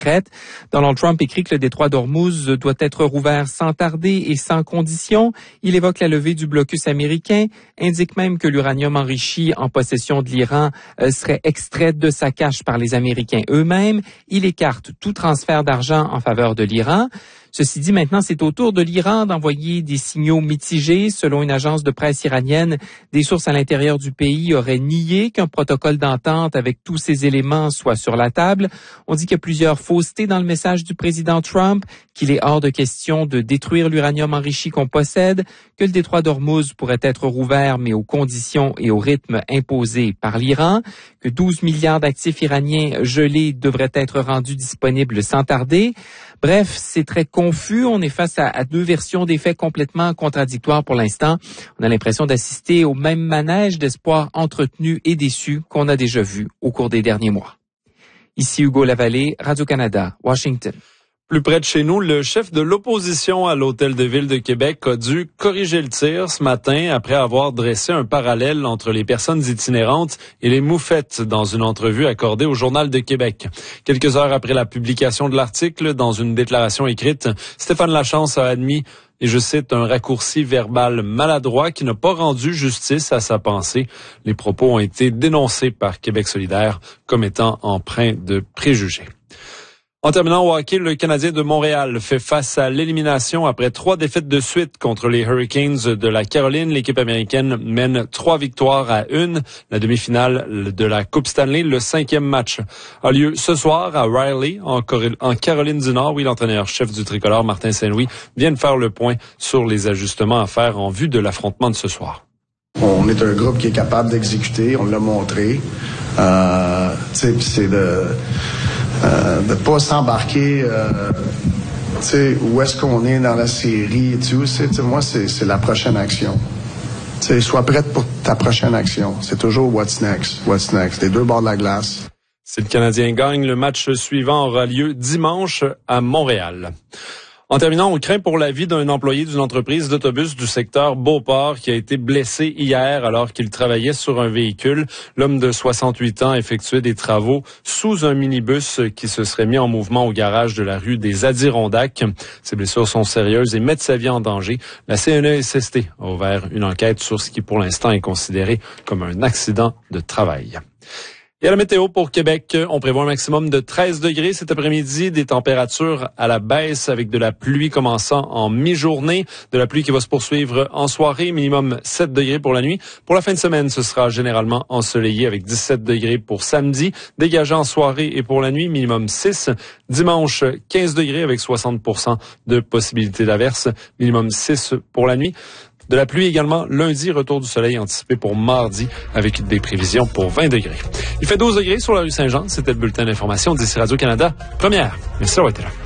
Donald Trump écrit que le détroit d'Ormuz doit être rouvert sans tarder et sans condition. Il évoque la levée du blocus américain, indique même que l'uranium enrichi en possession de l'Iran serait extrait de sa cache par les Américains eux-mêmes. Il écarte tout transfert d'argent en faveur de l'Iran. Ceci dit, maintenant, c'est au tour de l'Iran d'envoyer des signaux mitigés. Selon une agence de presse iranienne, des sources à l'intérieur du pays auraient nié qu'un protocole d'entente avec tous ces éléments soit sur la table. On dit qu'il y a plusieurs faussetés dans le message du président Trump, qu'il est hors de question de détruire l'uranium enrichi qu'on possède, que le détroit d'Ormuz pourrait être rouvert, mais aux conditions et au rythme imposés par l'Iran, que 12 milliards d'actifs iraniens gelés devraient être rendus disponibles sans tarder. Bref, c'est très confus. On est face à deux versions des faits complètement contradictoires pour l'instant. On a l'impression d'assister au même manège d'espoir entretenu et déçu qu'on a déjà vu au cours des derniers mois. Ici Hugo Lavallée, Radio-Canada, Washington. Plus près de chez nous, le chef de l'opposition à l'Hôtel de Ville de Québec a dû corriger le tir ce matin après avoir dressé un parallèle entre les personnes itinérantes et les moufettes dans une entrevue accordée au Journal de Québec. Quelques heures après la publication de l'article, dans une déclaration écrite, Stéphane Lachance a admis, et je cite, un raccourci verbal maladroit qui n'a pas rendu justice à sa pensée. Les propos ont été dénoncés par Québec solidaire comme étant empreints de préjugés. En terminant au hockey, le Canadien de Montréal fait face à l'élimination après 3 défaites de suite contre les Hurricanes de la Caroline. L'équipe américaine mène 3 victoires à 1. La demi-finale de la Coupe Stanley, le 5e match, a lieu ce soir à Riley, en Caroline du Nord. Oui, l'entraîneur-chef du tricolore, Martin Saint-Louis, vient de faire le point sur les ajustements à faire en vue de l'affrontement de ce soir. On est un groupe qui est capable d'exécuter, on l'a montré. C'est de pas s'embarquer, où est-ce qu'on est dans la série et tout. Moi, c'est la prochaine action. Sois prête pour ta prochaine action. C'est toujours what's next, les deux bords de la glace. Si le Canadien gagne, le match suivant aura lieu dimanche à Montréal. En terminant, on craint pour la vie d'un employé d'une entreprise d'autobus du secteur Beauport qui a été blessé hier alors qu'il travaillait sur un véhicule. L'homme de 68 ans effectuait des travaux sous un minibus qui se serait mis en mouvement au garage de la rue des Adirondacks. Ces blessures sont sérieuses et mettent sa vie en danger. La CNESST a ouvert une enquête sur ce qui pour l'instant est considéré comme un accident de travail. Et à la météo pour Québec, on prévoit un maximum de 13 degrés cet après-midi, des températures à la baisse avec de la pluie commençant en mi-journée, de la pluie qui va se poursuivre en soirée, minimum 7 degrés pour la nuit. Pour la fin de semaine, ce sera généralement ensoleillé avec 17 degrés pour samedi, dégagé en soirée et pour la nuit, minimum 6. Dimanche, 15 degrés avec 60% de possibilité d'averse, minimum 6 pour la nuit. De la pluie également lundi, retour du soleil anticipé pour mardi avec des prévisions pour 20 degrés. Il fait 12 degrés sur la rue Saint-Jean. C'était le bulletin d'information d'ici Radio-Canada. Première. Merci d'avoir été là.